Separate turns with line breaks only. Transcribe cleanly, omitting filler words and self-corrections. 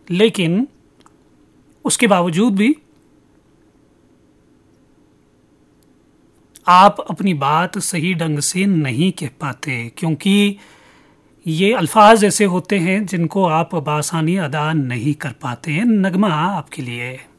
लेकिन उसके बावजूद भी आप अपनी बात सही ढंग से नहीं कह पाते, क्योंकि ये अल्फाज ऐसे होते हैं जिनको आप बासानी अदा नहीं कर पाते हैं। नगमा आपके लिए।